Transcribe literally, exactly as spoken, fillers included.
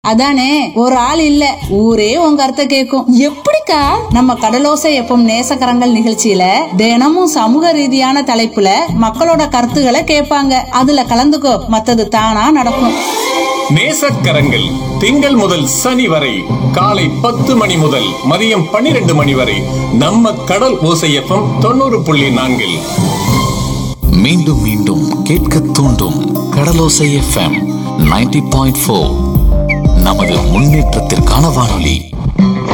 அதானே ஒரு ஆள் இல்ல ஊரே உன் கருத்தை கேட்கும். எப்படிக்கா? நம்ம கடலோசை எப்பம் நேசக்கரங்கள் நிகழ்ச்சியில தினமும் சமூக ரீதியான தலைப்புல மக்களோட கருத்துக்களை கேட்பாங்க. அதுல கலந்துக்கோ, மத்தது தானா நடக்கும். நேசக்கரங்கள் திங்கள் முதல் சனி வரை காலை பத்து மணி முதல் மதியம் பன்னிரண்டு மணி வரை நம்ம கடல் ஓசையப்பம் தொண்ணூறு புள்ளி நான்கில். மீண்டும் மீண்டும் கேட்க தூண்டும் கடலோசை எஃப்எம் நைன்டி பாயிண்ட் ஃபோர். நமது முன்னேற்றத்திற்கான வானொலி.